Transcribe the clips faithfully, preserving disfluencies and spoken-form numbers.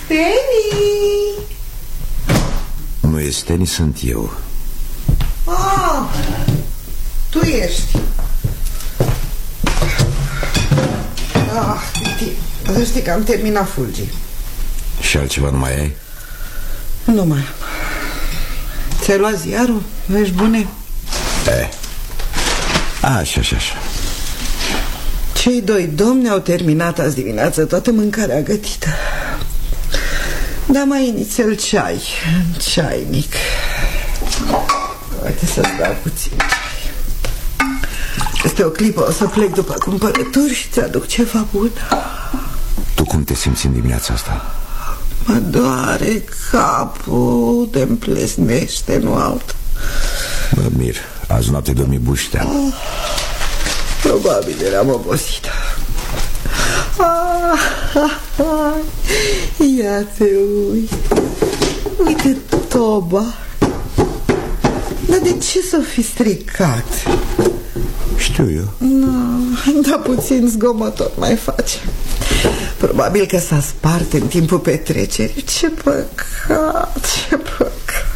Steni! Nu e Steni, sunt eu. Ah, tu ești. Ah, titi, să știi că am terminat fulgii. Și altceva nu mai ai? Nu mai am. Ți-ai luat ziarul? Vești bune? E. Așa, așa, așa. Cei doi domni au terminat azi dimineață toată mâncarea gătită. Dar mai inițial ceai. Ceainic. Uite să-ți dau puțin ceai. Este o clipă, o să plec după cumpărături și ți-aduc ceva bun. Tu cum te simți în dimineața asta? Mă doare capul, de-mi plesnește, nu alt. Mă mir, azi noapte dormi buștea. Oh, probabil eram obosită. Ah, ah, ah. Ia te uite. Uite toba. Dar de ce s-o fi stricat? Știu eu. No, dar puțin zgomot tot mai face. Probabil că s-a spart în timpul petrecerii. Ce păcat, ce păcat.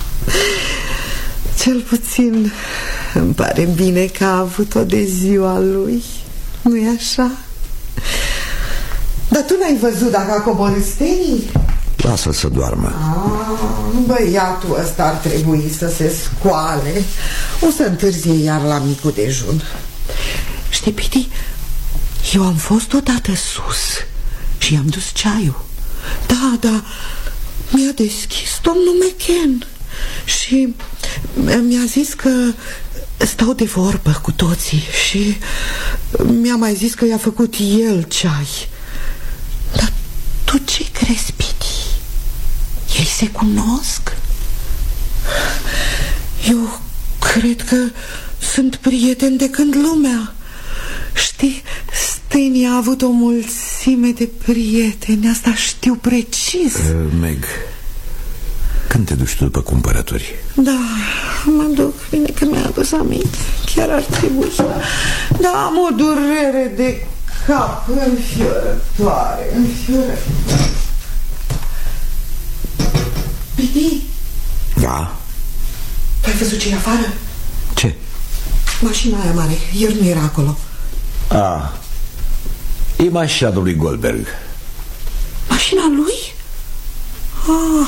Cel puțin îmi pare bine că a avut-o de ziua lui. Nu-i așa? Dar tu n-ai văzut dacă a coborât Steni? Lasă-l să doarmă. Ah, băiatul ăsta ar trebui să se scoale. O să întârzie iar la micul dejun. Știi, Piti, eu am fost odată sus și i-am dus ceaiul. Da, da, mi-a deschis domnul McCann și mi-a zis că stau de vorbă cu toții și mi-a mai zis că i-a făcut el ceai. Dar tu ce crezi, Piti? Ei se cunosc? Eu cred că sunt prieteni de când lumea. Știi, Steni a avut o mulțime de prieteni. Asta știu precis. uh, Meg, când te duci tu după cumpărături? Da, mă duc. Bine că mi-a adus aminte. Chiar ar trebui. Da, am o durere de cap înfiorătoare, înfiorătoare. Piti? Da? Tu ai văzut ce e afară? Ce? Mașina aia mare, ieri nu era acolo. Ah, e mașina lui Goldberg. Mașina lui? Ah,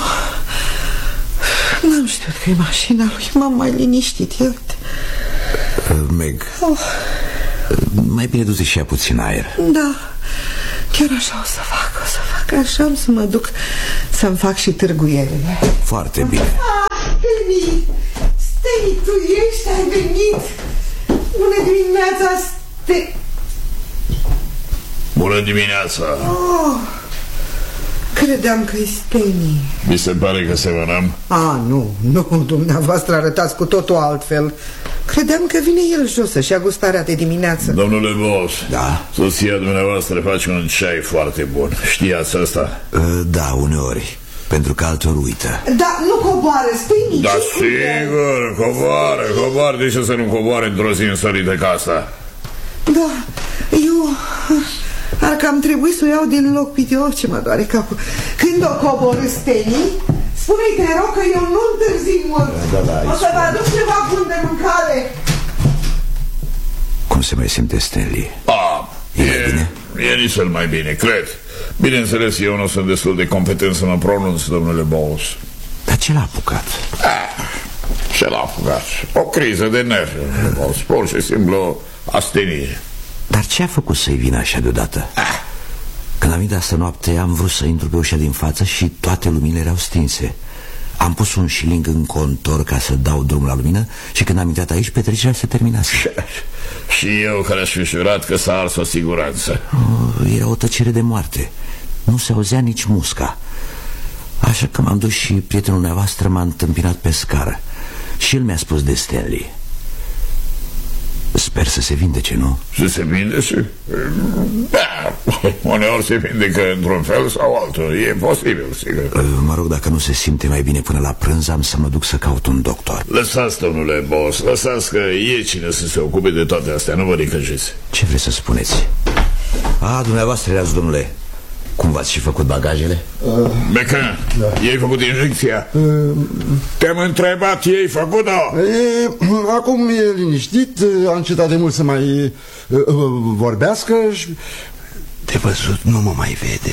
n-am știut că e mașina lui. M-am mai liniștit, eu uite. uh, Meg, oh. Mai bine du-te și ia puțin aer. Da, chiar așa o să fac. O să fac așa, am să mă duc să-mi fac și târguielile. Foarte bine. Ah, Steni, Steni, tu ești, ai venit. Bună dimineața, Steni. Bună dimineața. Oh, credeam că e Steni. Mi se pare că semănăm. Ah, nu, nu, dumneavoastră arătați cu totul altfel. Credeam că vine el jos să-și ia gustarea de dimineață. Domnule boss, da? Soția dumneavoastră face un ceai foarte bun. Știați asta? Uh, da, uneori. Pentru că altor uită. Da, nu coboară, Steni. Da, sigur, coboară, coboară. De ce să nu coboare într-o zi însărită ca asta? Da, eu ar cam trebui să o iau din loc, Piti. Oh, ce mă doare capul. Când o coborâ, Steni, spune-i, te rog, că eu nu întârzi mult. Da, da, o să vă aduc ceva bun de mâncare. Cum se mai simte Stanley? Ah, e, e bine? E nici cel mai bine, cred. Bineînțeles, eu nu sunt destul de competent să mă pronunț, domnule boss. Dar ce l-a apucat? Ah, ce l-a apucat? O criză de nervi, domnule boss. Pur și simplu astenie. Dar ce a făcut să-i vină așa deodată? Ah. Când am venit astă noapte, am vrut să intru pe ușa din față și toate luminile erau stinse. Am pus un șiling în contor ca să dau drumul la lumină și când am intrat aici, petrecerea se terminase. Și eu care aș fi jurat că s-a ars o siguranță. Oh, era o tăcere de moarte. Nu se auzea nici musca. Așa că m-am dus și prietenul dumneavoastră m-a întâmpinat pe scară. Și el mi-a spus de Stanley. Sper să se vindece, nu? Să se vindece? Da, uneori se vindecă într-un fel sau altul. E posibil, sigur. Mă rog, dacă nu se simte mai bine până la prânz, am să mă duc să caut un doctor. Lăsați, domnule boss, lăsați că e cine să se ocupe de toate astea. Nu vă ricăjiți. Ce vreți să spuneți? A, dumneavoastră erați, domnule. Cu Cum v-ați și făcut bagajele? Uh, Becă, da. Ei făcut injecția? Uh, Te-am întrebat, ei făcut-o? E, acum e liniștit, a încetat de mult să mai uh, vorbească și... De văzut nu mă mai vede.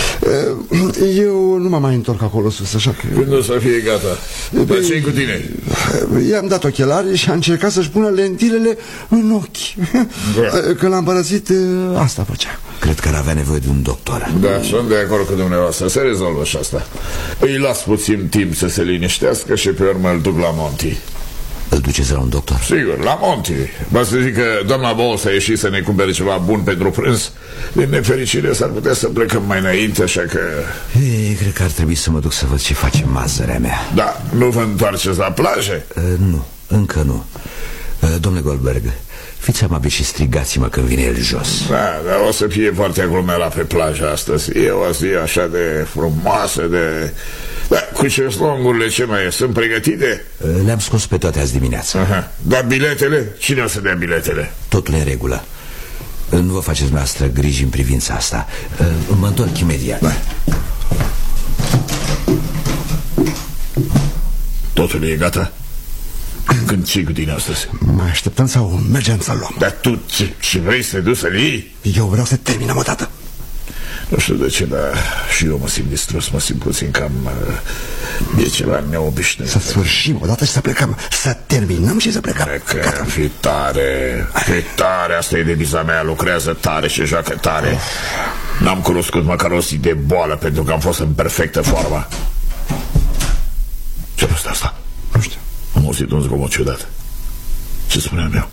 Eu nu mă mai întorc acolo sus, așa că... Când o să fie gata? Dar ce-i cu tine? I-am dat ochelari și a încercat să-și pună lentilele în ochi. Da. Când l-am părăsit, asta făcea. Cred că ar avea nevoie de un doctor. Da, sunt de acord cu dumneavoastră. Se rezolvă și asta. Îi las puțin timp să se liniștească și pe urmă îl duc la Monti. Îl duceți la un doctor? Sigur, la Monti. Ba să zic că doamna Bols a ieșit să ne cumpere ceva bun pentru prânz. Din nefericire s-ar putea să plecăm mai înainte, așa că... Ei, cred că ar trebui să mă duc să văd ce face mazărea mea. Da, nu vă întoarceți la plaje? Uh, nu, încă nu. uh, Domnule Goldberg, fiți amabil și strigați-mă când vine el jos. Da, dar o să fie foarte aglomerat pe plajă astăzi. E o zi așa de frumoasă, de... Da, cu șezlongurile ce mai e? Sunt pregătite? Le-am scos pe toate azi dimineața. Aha. Dar biletele? Cine o să dea biletele? Totul e în regulă. Nu vă faceți noastră griji în privința asta. Mă întorc imediat. Da. Totul e gata? Când ce cu tine astăzi? Mai așteptăm sau mergem să luăm? Dar tu ce, ce vrei să te duci să-l iei? Eu vreau să terminăm odată. Nu știu de ce, dar și eu mă simt distrus, mă simt puțin cam... E ceva neobișnuit. Să sfârșim odată și să plecăm. Să terminăm și să plecăm. Că fi tare, fi tare, asta e deviza mea, lucrează tare și joacă tare. N-am cunoscut măcar o zi de boală pentru că am fost în perfectă formă. Ce-a fost asta? Nu știu. Am auzit un zgomot ciudat. Ce spuneam eu?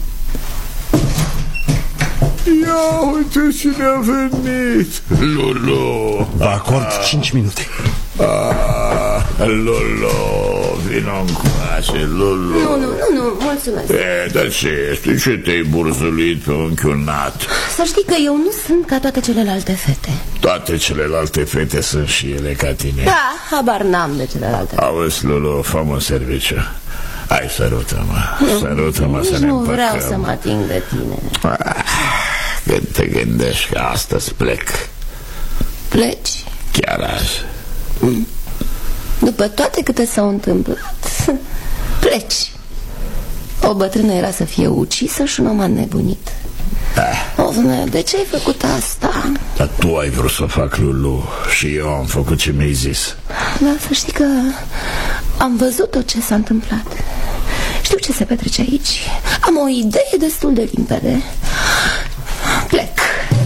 Ia uite cine a venit. Lulu. Vă acord cinci minute. Ah, Lulu, vino încoace, Lulu. Nu, nu, nu, nu, mulțumesc. E, dar ce ești? Ce te-ai burzulit pe unchiunat? Să știi că eu nu sunt ca toate celelalte fete. Toate celelalte fete sunt și ele ca tine. Da, habar n-am de celelalte. Auzi, Lulu, fă-mă un serviciu. Hai, sărută-mă, sărută-mă să ne nu împăcăm. vreau să mă ating de tine. Ah, când te gândești că astăzi plec. Pleci? Chiar așa. După toate câte s-au întâmplat, pleci. O bătrână era să fie ucisă și un om a nebunit. Ah. Of, de ce ai făcut asta? Dar tu ai vrut să fac, Lulu, și eu am făcut ce mi-ai zis. Da, să știi că am văzut tot ce s-a întâmplat. Știu ce se petrece aici. Am o idee destul de limpede. Plec.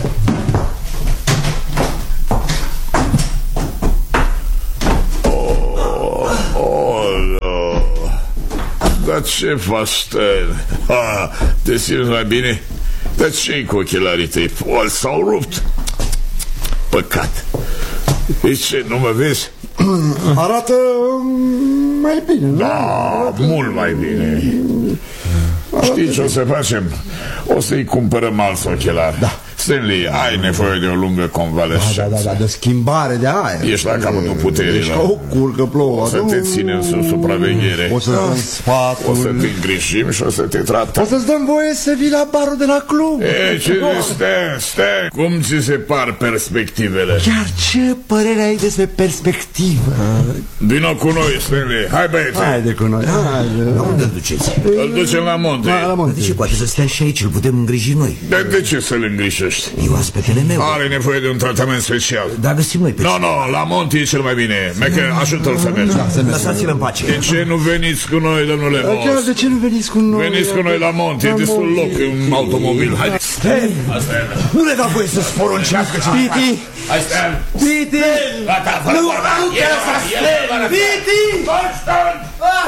Oh, oh, oh. Dar ce faci, Stan? Ah, te simți mai bine? Dar ce-i cu ochelarii tăi? Ori s-au rupt? Păcat. Deci ce, nu mă vezi? Arată mai bine, nu? Da, mult mai bine. Știi ce o să facem? O să-i cumpărăm alți ochelari. Da. Stanley, ai nevoie de o lungă convalescență. Da, da, da, de schimbare de aer. Ești la capătul puterii. Ești ca o curcă plouă. O să te ținem sub supraveghere. O să-ți dăm sfatul. O să te îngrijim și o să te tratăm. O să-ți dăm voie să vii la barul de la club. E, ce stai, stai. Cum ți se par perspectivele? Chiar ce părere ai despre perspectivă? Vino cu noi, Stanley. Hai, băieți. Haide cu noi, haide. Unde îl duceți? Îl ducem la Monte. La Monte. De ce poate să stea și aici? Îl putem îngriji noi. Dar de ce să-l îngrijești? E oaspetele meu. Are nevoie de un tratament special. Dar găsim noi pe Nu, nu, la Monte e cel mai bine. Mecă, ajută-l să mergem. Lăsați-l în pace. De ce nu veniți cu noi, domnule Chiar Boss? de ce nu veniți cu noi? Veniți cu noi la Monte, e destul loc în automobil. Haideți. Stai! Nu le da voie să-ți poruncească. Piti! Hai, stai. Piti! Gata, fără vorba. Nu te lăsa, stai! Piti! Constant!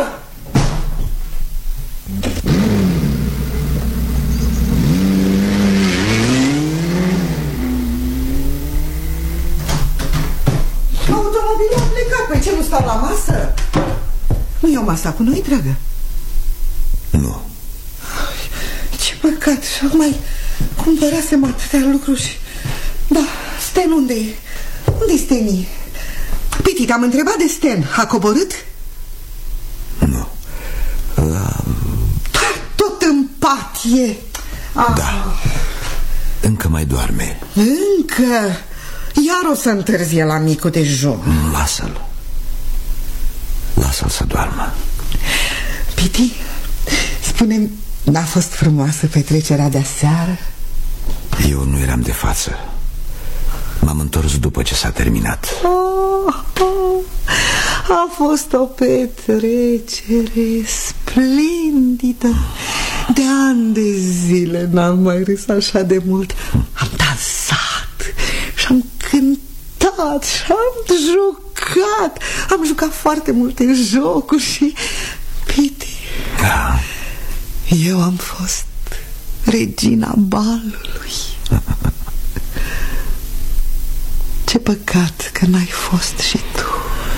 Automobilul a plecat, pe ce nu stau la masă? Nu e o masa cu noi, dragă? Nu. Ce păcat, mai cumpărasem atâtea lucruri și... Da, Stan unde e? Unde-i Steni? Piti, te-am întrebat de Stan, a coborât? Nu. Da, tot în pat e. Ah. Da. Încă mai doarme. Încă? Iar o să întârzie la micul dejun. Lasă-l. Lasă-l să doarmă. Piti, spune-mi, n-a fost frumoasă petrecerea de-aseară? Eu nu eram de față. M-am întors după ce s-a terminat. Oh, oh, a fost o petrecere splendidă. De ani de zile n-am mai râs așa de mult. Am dansat și am cântat și am jucat. Am jucat foarte multe jocuri și... Piti, Da. eu am fost regina balului. Ce păcat că n-ai fost și tu.